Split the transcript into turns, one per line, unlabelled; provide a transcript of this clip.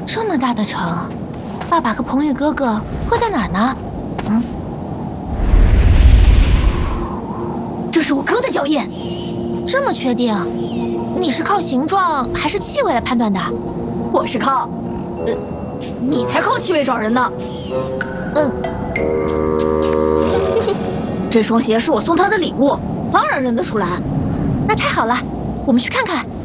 这么大的城，爸爸和彭宇哥哥会在哪儿呢？
这是我哥的脚印。
这么确定？你是靠形状还是气味来判断的？
我是靠，你才靠气味找人呢。这双鞋是我送他的礼物，当然认得出来。
那太好了，我们去看看。